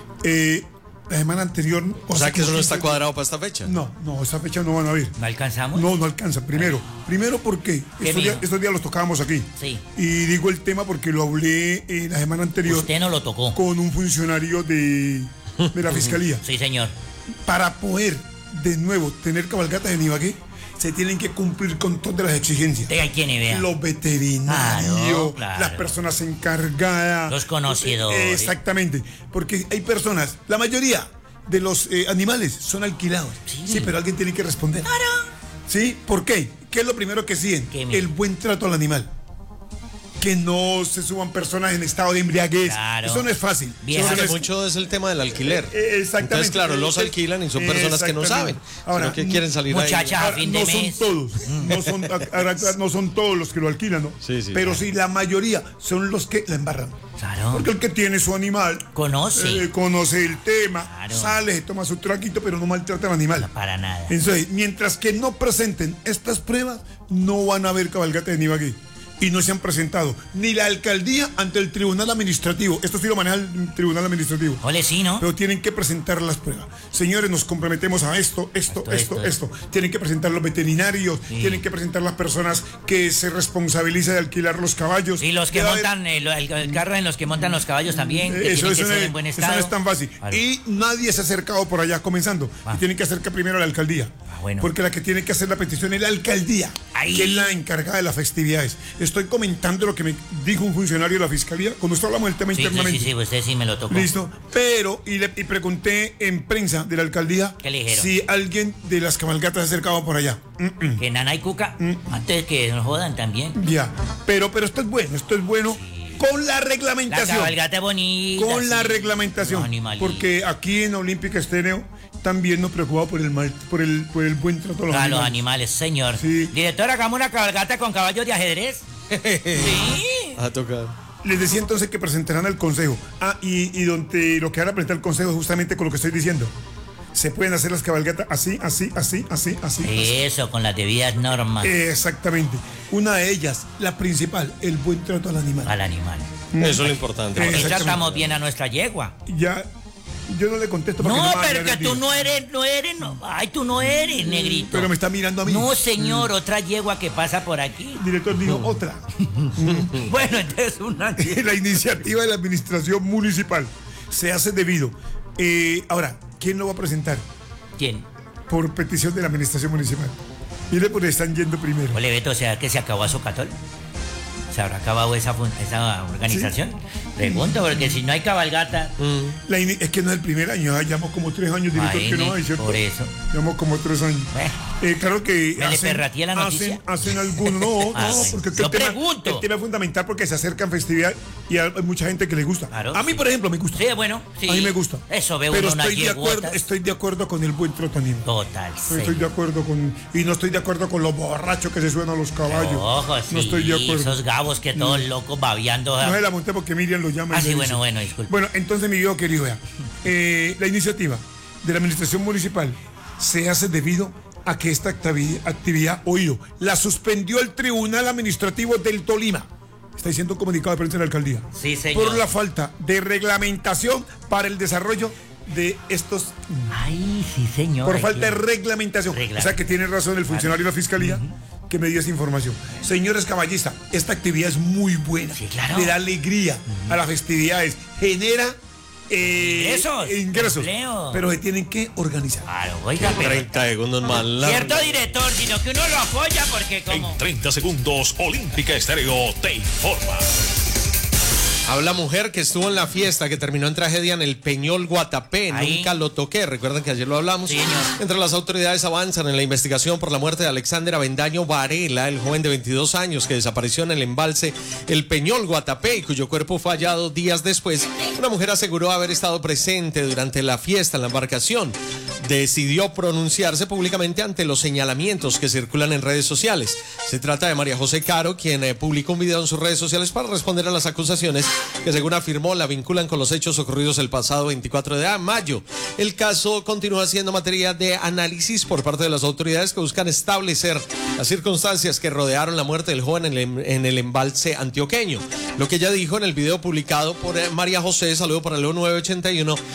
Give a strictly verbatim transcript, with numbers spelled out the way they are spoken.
Eh, la semana anterior... O, o sea que eso no está cuadrado para esta fecha. No, no, esta fecha no van a ver. ¿No alcanzamos? No, no alcanza. Primero, primero porque estos días, estos días los tocábamos aquí. Sí. Y digo el tema porque lo hablé eh, la semana anterior. Usted no lo tocó. Con un funcionario de, de la Fiscalía. Sí, señor. Para poder, de nuevo, tener cabalgatas en Ibagué, se tienen que cumplir con todas las exigencias. Tenga quien vea. Los veterinarios, claro, claro. Las personas encargadas. Los conocedores. Exactamente. Porque hay personas, la mayoría de los eh, animales son alquilados. Sí. sí, pero alguien tiene que responder. Claro. ¿Sí? ¿Por qué? ¿Qué es lo primero que siguen? El buen trato al animal. Que no se suban personas en estado de embriaguez. Claro. Eso no es fácil. Bien. Eso no es... Mucho es el tema del alquiler. Eh, exactamente. Entonces, claro, los alquilan y son personas que no saben. Ahora, que quieren salir muchachas ahí. A fin de no mes. son todos. No son, ahora, no son todos los que lo alquilan, ¿no? Sí, sí. Pero claro. sí, la mayoría son los que la embarran. Claro. Porque el que tiene su animal conoce, eh, conoce el tema, claro. Sale, se toma su traquito, pero no maltrata al animal. No, para nada. Entonces, mientras que no presenten estas pruebas, no van a haber cabalgata de Ibagué. Y no se han presentado ni la alcaldía ante el tribunal administrativo. Esto sí lo maneja el tribunal administrativo. Ole, sí, ¿no? Pero tienen que presentar las pruebas. Señores, nos comprometemos a esto, esto, esto, esto. esto. esto. Tienen que presentar los veterinarios, sí. Tienen que presentar las personas que se responsabilizan de alquilar los caballos. Y los que Debe montan haber... el, el carro en los que montan los caballos también. Que eso, eso, que ser no, en buen estado. Eso no es tan fácil. Vale. Y nadie se ha acercado por allá comenzando. Ah. Y tienen que acercar primero a la alcaldía. Ah, bueno. Porque la que tiene que hacer la petición es la alcaldía, Ahí. Que es la encargada de las festividades. Estoy comentando lo que me dijo un funcionario de la Fiscalía cuando esto hablamos del tema sí, internamente. Sí, sí, sí, usted sí me lo tocó. Listo, pero, y, le, y pregunté en prensa de la alcaldía si alguien de las cabalgatas se acercaba por allá. Mm-mm. Que Nana y Cuca, mm. antes que nos jodan también. Ya, pero, pero esto es bueno, esto es bueno. Sí. Con la reglamentación. La cabalgata bonita. Con sí. la reglamentación. Porque aquí en Olímpica Estéreo también nos preocupa por el mal, por el, por el buen trato a los a animales. los animales, señor. Sí. Director, hagamos una cabalgata con caballos de ajedrez. Sí. Ha tocado. Les decía entonces que presentarán al consejo. Ah, y, y donde lo que van a presentar al consejo es justamente con lo que estoy diciendo. Se pueden hacer las cabalgatas así, así, así, así, así. Eso, así. Con las debidas normas. Exactamente. Una de ellas, la principal, el buen trato al animal. Al animal. Eso es lo importante. Y tratamos bien a nuestra yegua. Ya. Yo no le contesto porque no, no pero que tú no eres, no eres, no. Ay, tú no eres, negrito. Pero me está mirando a mí. No, señor, mm. otra yegua que pasa por aquí. El director dijo otra. Bueno, entonces una. La iniciativa de la administración municipal se hace debido. Eh, ahora, ¿quién lo va a presentar? ¿Quién? Por petición de la administración municipal. Mire, por están yendo primero. Ole, Beto, o sea, que se acabó Azocatol. ¿Se habrá acabado esa, esa organización? ¿Sí? Pregunto, porque si no hay cabalgata... Mm. La es que no es el primer año, ¿eh? Llevamos como tres años, director, Ay, que no hay, ¿cierto? Por eso. Llevamos como tres años. Bueno, eh, claro que... ¿Me hacen, le perratía la noticia? Hacen, hacen algunos, no, ah, no, porque yo el tema, pregunto. el tema es fundamental porque se acercan festividades y hay mucha gente que le gusta. Claro, a mí, sí. por ejemplo, me gusta. Sí, bueno, sí. A mí me gusta. Eso veo Pero uno estoy de acuerdo, estoy de acuerdo con el buen trato animal. Total, sí. Estoy de acuerdo con... Y no estoy de acuerdo con los borrachos que se suenan a los caballos. Ojo, sí. No estoy de acuerdo. Esos gabos que todos mm. locos babeando. No se la monté porque Miriam lo llama. Ah, sí, bueno, bueno, disculpe. Bueno, entonces, mi viejo querido, vea, eh, la iniciativa de la administración municipal se hace debido a que esta actividad, oído, la suspendió el Tribunal Administrativo del Tolima. Está diciendo un comunicado de prensa de la alcaldía. Sí, señor. Por la falta de reglamentación para el desarrollo de estos... Ay, sí, señor. Por falta de reglamentación. Regla. O sea que tiene razón el funcionario de la Fiscalía uh-huh. que me dio esa información. Señores caballistas, esta actividad es muy buena. Sí, claro. Le da alegría uh-huh. a las festividades. Genera... Eh, ingresos, ingresos empleo. Pero se tienen que organizar. Claro, oiga, pero treinta segundos más largo. Cierto, director, sino que uno lo apoya porque como... En treinta segundos, Olímpica Estéreo te informa. Habla mujer que estuvo en la fiesta que terminó en tragedia en el Peñol Guatapé. Ahí. Nunca lo toqué. Recuerdan que ayer lo hablamos. Sí, entre las autoridades avanzan en la investigación por la muerte de Alexander Avendaño Varela, el joven de veintidós años que desapareció en el embalse El Peñol Guatapé y cuyo cuerpo fue hallado días después. Una mujer aseguró haber estado presente durante la fiesta en la embarcación. Decidió pronunciarse públicamente ante los señalamientos que circulan en redes sociales. Se trata de María José Caro, quien eh, publicó un video en sus redes sociales para responder a las acusaciones que, según afirmó, la vinculan con los hechos ocurridos el pasado veinticuatro de mayo. El caso continúa siendo materia de análisis por parte de las autoridades que buscan establecer las circunstancias que rodearon la muerte del joven en el, en el embalse antioqueño. Lo que ella dijo en el video publicado por eh, María José, saludo para el nueve ochenta y uno,